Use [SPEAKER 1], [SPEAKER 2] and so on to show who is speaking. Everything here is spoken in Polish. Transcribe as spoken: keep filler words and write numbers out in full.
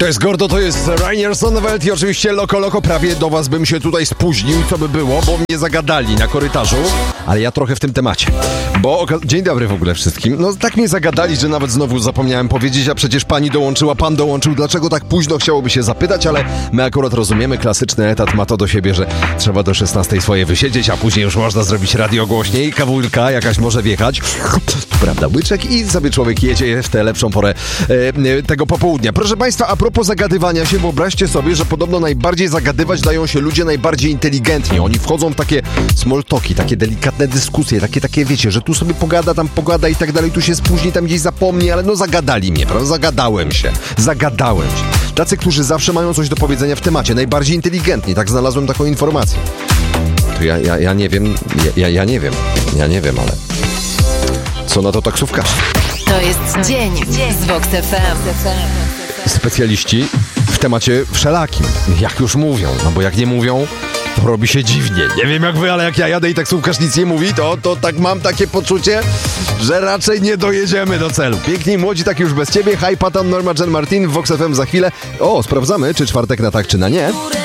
[SPEAKER 1] To jest Gordo, to jest Rainier Sonnenfeld i oczywiście Loko Loko. Prawie do was bym się tutaj spóźnił i co by było, bo mnie zagadali na korytarzu, ale ja trochę w tym temacie, bo dzień dobry w ogóle wszystkim. No tak mnie zagadali, że nawet znowu zapomniałem powiedzieć, a przecież pani dołączyła, pan dołączył, dlaczego tak późno, chciałoby się zapytać, ale my akurat rozumiemy, klasyczny etat ma to do siebie, że trzeba do szesnastej swoje wysiedzieć, a później już można zrobić radio głośniej, kawulka jakaś może wjechać, prawda, łyczek i sobie człowiek jedzie w tę lepszą porę e, tego popołudnia. Proszę państwa, a propos zagadywania się, wyobraźcie sobie, że podobno najbardziej zagadywać dają się ludzie najbardziej inteligentni. Oni wchodzą w takie small talki, takie delikatne dyskusje, takie, takie wiecie, że tu sobie pogada, tam pogada i tak dalej, tu się spóźni, tam gdzieś zapomni, ale no zagadali mnie, prawda? Zagadałem się. Zagadałem się. Tacy, którzy zawsze mają coś do powiedzenia w temacie, najbardziej inteligentni, tak znalazłem taką informację. To ja, ja, ja nie wiem, ja, ja nie wiem, ja nie wiem, ale co na to taksówkarz?
[SPEAKER 2] To jest dzień, dzień z Vox F M.
[SPEAKER 1] Specjaliści w temacie wszelakim, jak już mówią, no bo jak nie mówią, to robi się dziwnie. Nie wiem jak wy, ale jak ja jadę i taksówkarz nic nie mówi, to, to tak mam takie poczucie, że raczej nie dojedziemy do celu. Piękni młodzi, tak już bez ciebie. Hi, Patan, Norma, Jen Martin, w Vox F M za chwilę. O, sprawdzamy, czy czwartek na tak, czy na nie.